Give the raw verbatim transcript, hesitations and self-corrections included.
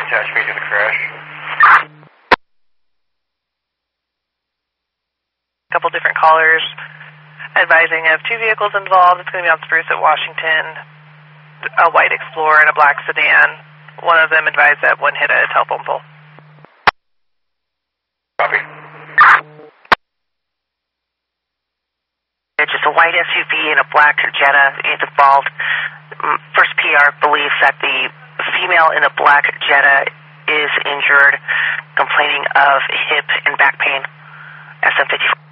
attach me to the crash. A couple different callers advising of two vehicles involved. It's going to be on Spruce at Washington, a white Explorer and a black sedan. One of them advised that one hit a telephone pole. Copy. It's just a white S U V and a black Jetta is involved. First P R believes that the female in the black Jetta is injured, complaining of hip and back pain. S M fifty-four.